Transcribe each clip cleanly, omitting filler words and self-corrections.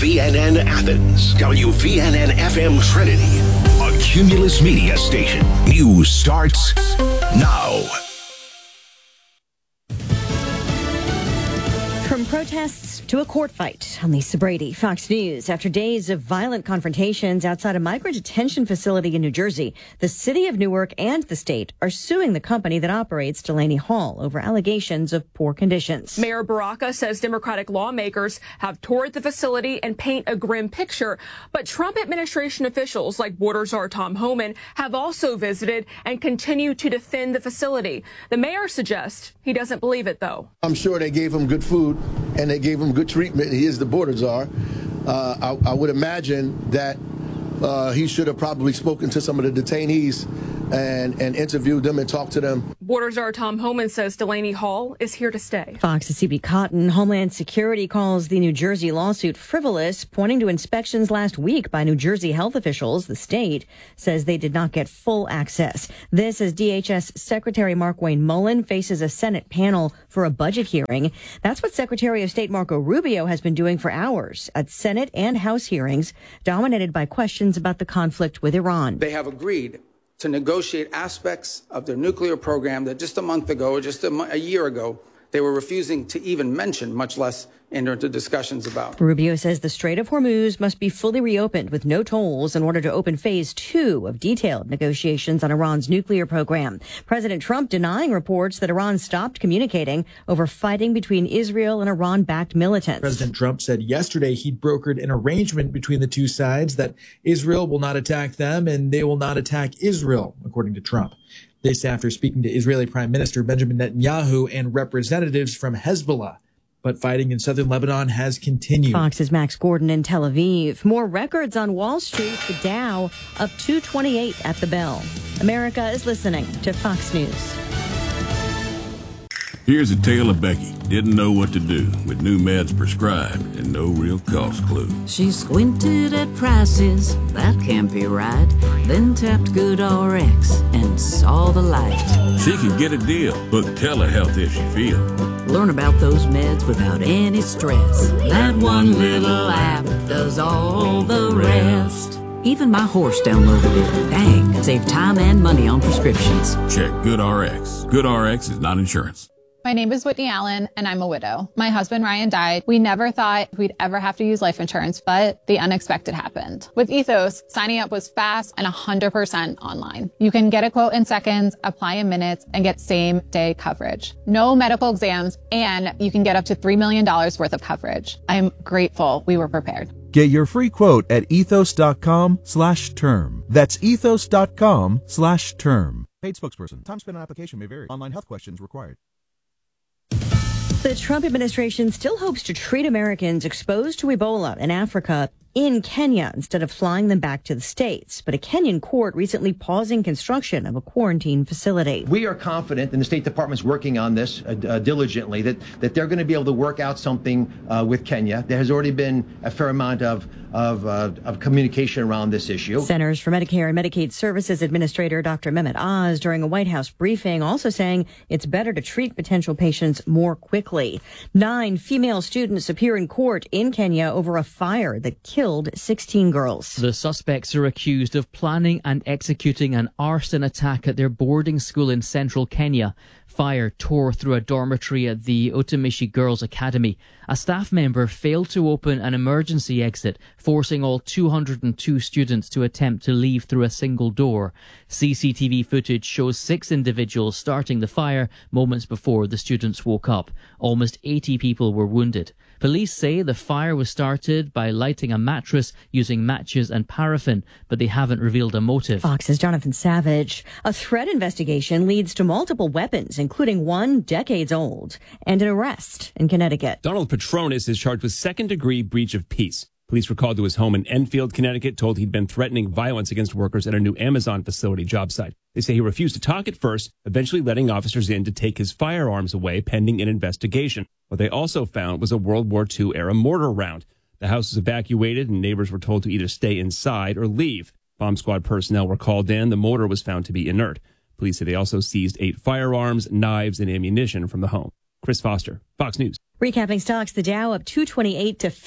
WVNN Athens, WVNN FM Trinity, a Cumulus Media station. News starts now. From protests to a court fight, I'm Lisa Brady, Fox News. After days of violent confrontations outside a migrant detention facility in New Jersey, the city of Newark and the state are suing the company that operates Delaney Hall over allegations of poor conditions. Mayor Baraka says Democratic lawmakers have toured the facility and paint a grim picture. But Trump administration officials like Border Czar Tom Homan have also visited and continue to defend the facility. The mayor suggests he doesn't believe it, though. I'm sure they gave him good food and they gave him good treatment. He is the border czar. I would imagine that he should have probably spoken to some of the detainees and interviewed them and talked to them. Border Czar Tom Homan says Delaney Hall is here to stay. Fox's CB Cotton. Homeland Security calls the New Jersey lawsuit frivolous, pointing to inspections last week by New Jersey health officials. The state says they did not get full access. This as DHS Secretary Mark Wayne Mullen faces a Senate panel for a budget hearing. That's what Secretary of State Marco Rubio has been doing for hours at Senate and House hearings, dominated by questions about the conflict with Iran. They have agreed to negotiate aspects of their nuclear program that just a month ago, or just a year ago, they were refusing to even mention, much less enter into discussions about. Rubio says the Strait of Hormuz must be fully reopened with no tolls in order to open phase 2 of detailed negotiations on Iran's nuclear program. President Trump denying reports that Iran stopped communicating over fighting between Israel and Iran-backed militants. President Trump said yesterday he'd brokered an arrangement between the two sides that Israel will not attack them and they will not attack Israel, according to Trump. This after speaking to Israeli Prime Minister Benjamin Netanyahu and representatives from Hezbollah. But fighting in southern Lebanon has continued. Fox's Max Gordon in Tel Aviv. More records on Wall Street. The Dow up 228 at the bell. America is listening to Fox News. Here's a tale of Becky. Didn't know what to do with new meds prescribed and no real cost clue. She squinted at prices, that can't be right. Then tapped GoodRx and saw the light. She could get a deal. Book telehealth if she feel. Learn about those meds without any stress. That one little app does all the rest. Even my horse downloaded it. Dang, save time and money on prescriptions. Check GoodRx. GoodRx is not insurance. My name is Whitney Allen, and I'm a widow. My husband, Ryan, died. We never thought we'd ever have to use life insurance, but the unexpected happened. With Ethos, signing up was fast and 100% online. You can get a quote in seconds, apply in minutes, and get same-day coverage. No medical exams, and you can get up to $3 million worth of coverage. I'm grateful we were prepared. Get your free quote at ethos.com/term. That's ethos.com/term. Paid spokesperson. Time spent on application may vary. Online health questions required. The Trump administration still hopes to treat Americans exposed to Ebola in Africa in Kenya instead of flying them back to the States. But a Kenyan court recently pausing construction of a quarantine facility. We are confident, and the State Department's working on this diligently, that they're going to be able to work out something with Kenya. There has already been a fair amount of communication around this issue. Centers for Medicare and Medicaid Services Administrator Dr. Mehmet Oz during a White House briefing also saying it's better to treat potential patients more quickly. 9 female students appear in court in Kenya over a fire that killed 16 girls. The suspects are accused of planning and executing an arson attack at their boarding school in central Kenya. Fire tore through a dormitory at the Otamishi Girls Academy. A staff member failed to open an emergency exit, forcing all 202 students to attempt to leave through a single door. CCTV footage shows 6 individuals starting the fire moments before the students woke up. Almost 80 people were wounded. Police say the fire was started by lighting a mattress using matches and paraffin, but they haven't revealed a motive. Fox's Jonathan Savage. A threat investigation leads to multiple weapons, including one decades old, and an arrest in Connecticut. Donald Petronis is charged with second-degree breach of peace. Police were called to his home in Enfield, Connecticut, told he'd been threatening violence against workers at a new Amazon facility job site. They say he refused to talk at first, eventually letting officers in to take his firearms away pending an investigation. What they also found was a World War II-era mortar round. The house was evacuated and neighbors were told to either stay inside or leave. Bomb squad personnel were called in. The mortar was found to be inert. Police say they also seized 8 firearms, knives, and ammunition from the home. Chris Foster, Fox News. Recapping stocks, the Dow up 228 to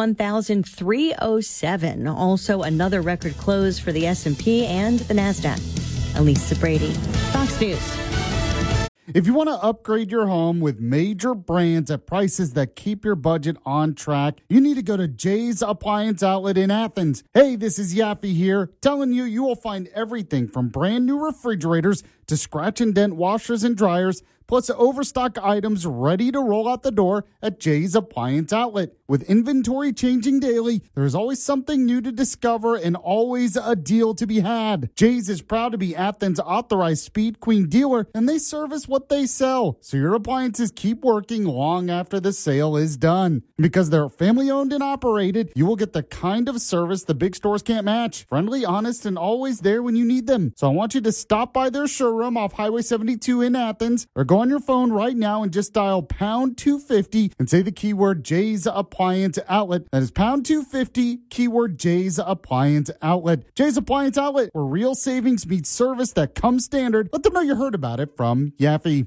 51,307. Also another record close for the S&P and the NASDAQ. Elisa Brady, Fox News. If you want to upgrade your home with major brands at prices that keep your budget on track, you need to go to Jay's Appliance Outlet in Athens. Hey, this is Yaffe here, telling you will find everything from brand new refrigerators to scratch and dent washers and dryers, plus overstock items ready to roll out the door at Jay's Appliance Outlet. With inventory changing daily, there's always something new to discover and always a deal to be had. Jay's is proud to be Athens' authorized Speed Queen dealer, and they service what they sell, so your appliances keep working long after the sale is done. Because they're family owned and operated, you will get the kind of service the big stores can't match. Friendly, honest, and always there when you need them. So I want you to stop by their showroom off Highway 72 in Athens, or go on your phone right now and just dial pound 250 and say the keyword Jay's Appliance Outlet. That is pound 250, keyword Jay's Appliance Outlet. Jay's Appliance Outlet, where real savings meets service that comes standard. Let them know you heard about it from Yaffe.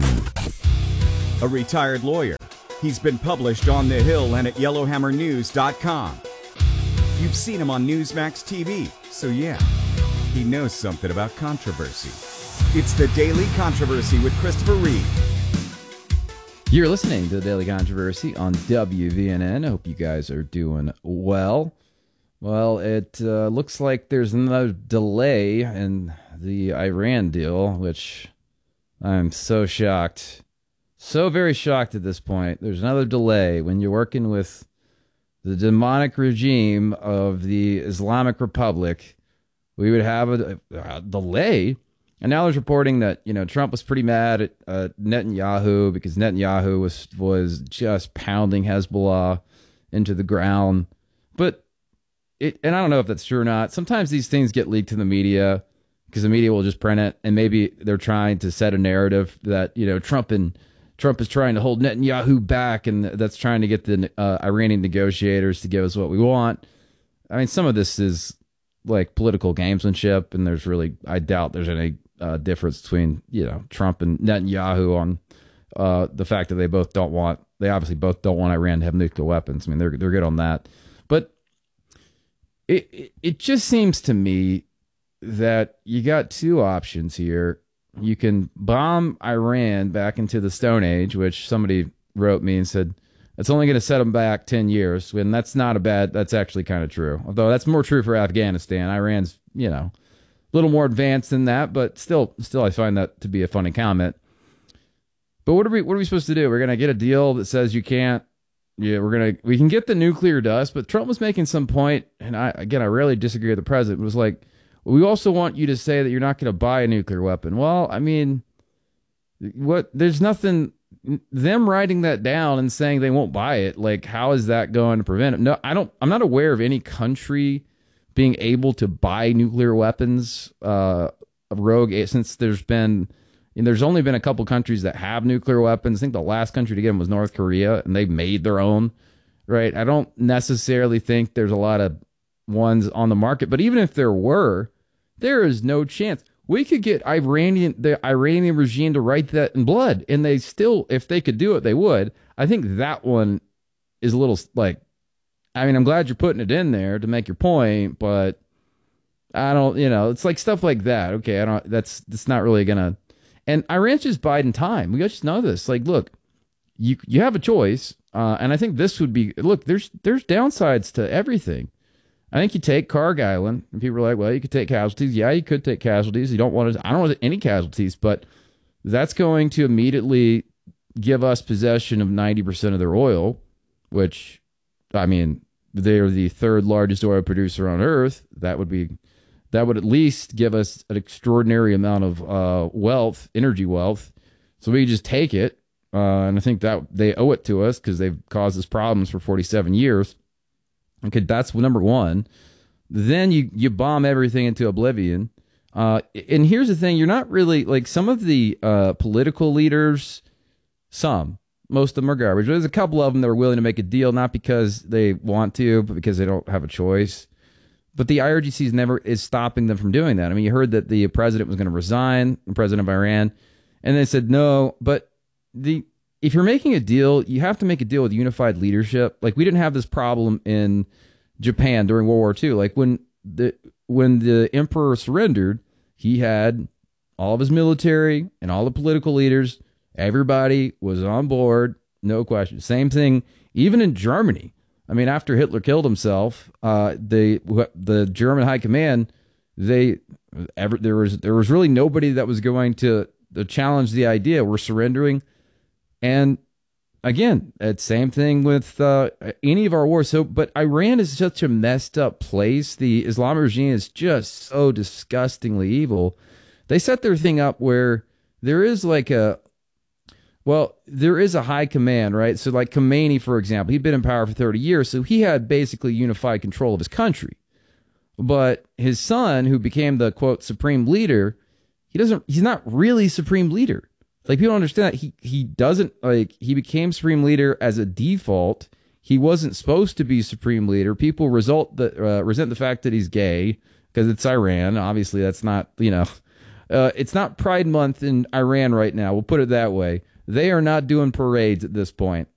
A retired lawyer. He's been published on The Hill and at YellowhammerNews.com. You've seen him on Newsmax TV, so yeah, he knows something about controversy. It's the Daily Controversy with Christopher Reed. You're listening to the Daily Controversy on WVNN. I hope you guys are doing well. Well, it looks like there's another delay in the Iran deal, which I'm so shocked. So very shocked at this point. There's another delay when you're working with the demonic regime of the Islamic Republic. We would have a delay. And now there's reporting that, Trump was pretty mad at Netanyahu because Netanyahu was just pounding Hezbollah into the ground. And I don't know if that's true or not. Sometimes these things get leaked to the media because the media will just print it. And maybe they're trying to set a narrative that, Trump is trying to hold Netanyahu back. And that's trying to get the Iranian negotiators to give us what we want. I mean, some of this is like political gamesmanship. And I doubt there's any difference between Trump and Netanyahu on the fact that they obviously both don't want Iran to have nuclear weapons. I mean, they're good on that, but it just seems to me that you got two options here. You can bomb Iran back into the Stone Age, which somebody wrote me and said it's only going to set them back 10 years. When that's actually kind of true. Although that's more true for Afghanistan. Iran's a little more advanced than that, but still I find that to be a funny comment. But what are we supposed to do? We're gonna get a deal that says you can't. Yeah, we can get the nuclear dust, but Trump was making some point, and I rarely disagree with the president. It was like, we also want you to say that you're not going to buy a nuclear weapon. Well, I mean, there's nothing. Them writing that down and saying they won't buy it, like, how is that going to prevent it? No, I'm not aware of any country being able to buy nuclear weapons rogue, since there's only been a couple countries that have nuclear weapons. I think the last country to get them was North Korea, and they made their own, right? I don't necessarily think there's a lot of ones on the market, but even if there were, there is no chance. We could get the Iranian regime to write that in blood, and they still, if they could do it, they would. I think that one is a little like, I'm glad you're putting it in there to make your point, but I don't, it's like stuff like that. Okay, that's not really gonna. And Iran's just biding time. We just know this. Like, look, you have a choice, and I think this would be. Look, there's downsides to everything. I think you take Karg Island, and people are like, well, you could take casualties. Yeah, you could take casualties. You don't want to. I don't want any casualties, but that's going to immediately give us possession of 90% of their oil, which, they're the third largest oil producer on Earth. That would at least give us an extraordinary amount of wealth, energy wealth. So we just take it. And I think that they owe it to us because they've caused us problems for 47 years. Okay, that's number one. Then you bomb everything into oblivion. And here's the thing. You're not really, like, some of the political leaders, most of them are garbage. There's a couple of them that are willing to make a deal, not because they want to, but because they don't have a choice. But the IRGC is stopping them from doing that. You heard that the president was going to resign, the president of Iran, and they said no. But if you're making a deal, you have to make a deal with unified leadership. Like, we didn't have this problem in Japan during World War II. Like, when the emperor surrendered, he had all of his military and all the political leaders. Everybody was on board, no question. Same thing, even in Germany. I mean, after Hitler killed himself, the German high command, there was really nobody that was going to challenge the idea. We're surrendering. And again, it's same thing with any of our wars. So, but Iran is such a messed up place. The Islamic regime is just so disgustingly evil. They set their thing up where there is there is a high command, right? So like Khomeini, for example, he'd been in power for 30 years, so he had basically unified control of his country. But his son, who became the, quote, supreme leader, he's not really supreme leader. Like, people don't understand that he became supreme leader as a default. He wasn't supposed to be supreme leader. People resent the fact that he's gay because it's Iran. Obviously, that's not, it's not Pride Month in Iran right now. We'll put it that way. They are not doing parades at this point.